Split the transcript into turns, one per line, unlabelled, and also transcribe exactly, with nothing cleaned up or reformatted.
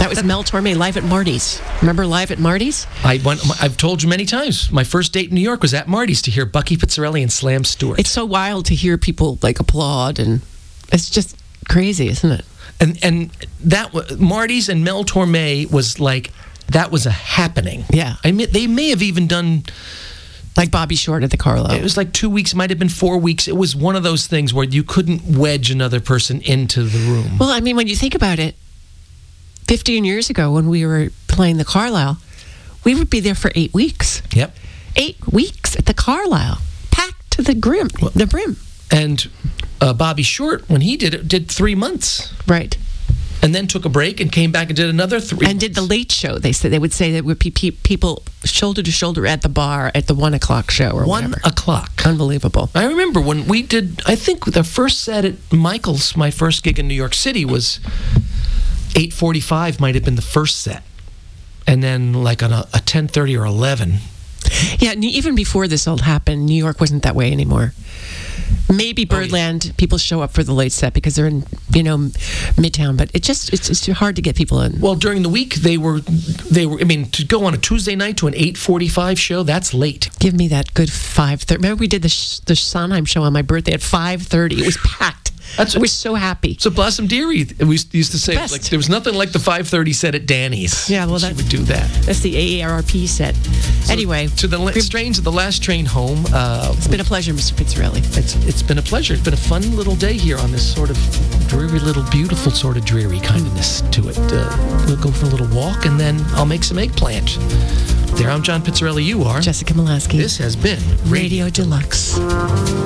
That was Mel Torme, Live at Marty's. Remember Live at Marty's?
I went, I've told you many times, my first date in New York was at Marty's to hear Bucky Pizzarelli and Slam Stewart.
It's so wild to hear people like applaud, and it's just crazy, isn't it?
And and that wa- Marty's and Mel Torme was like, that was a happening.
Yeah.
I mean, they may have even done...
Like Bobby Short at the Carlo.
It was like two weeks, might have been four weeks. It was one of those things where you couldn't wedge another person into the room.
Well, I mean, when you think about it, fifteen years ago when we were playing the Carlisle, we would be there for eight weeks.
Yep.
Eight weeks at the Carlisle, packed to the brim. The brim.
And uh, Bobby Short, when he did it, did three months.
Right.
And then took a break and came back and did another three
And did the late show. They said they would say that would be pe- people shoulder to shoulder at the bar at the one o'clock show or
One
whatever.
o'clock.
Unbelievable.
I remember when we did, I think the first set at Michael's, my first gig in New York City was eight forty-five might have been the first set. And then like on a, a ten thirty or eleven.
Yeah, and even before this all happened, New York wasn't that way anymore. Maybe Birdland, people show up for the late set because they're in, you know, Midtown, but it just it's, it's too hard to get people in.
Well, during the week they were they were I mean, to go on a Tuesday night to an eight forty-five show, that's late.
Give me that good five thirty. Remember we did the sh- the Sondheim show on my birthday at five thirty. It was packed.
That's
I was so happy.
So Blossom Dearie, we used to say,
Best.
like there was nothing like the five thirty set at Danny's.
Yeah, well,
she
that-
would do that.
That's the A A R P set. Anyway,
To the la- trains of the last train home. Uh,
it's been a pleasure, Mister Pizzarelli.
It's it's been a pleasure. It's been a fun little day here on this sort of dreary little beautiful sort of dreary kindness to it. Uh, we'll go for a little walk and then I'll make some eggplant. There, I'm John Pizzarelli. You are
Jessica Molaski.
This has been
Radio Deluxe.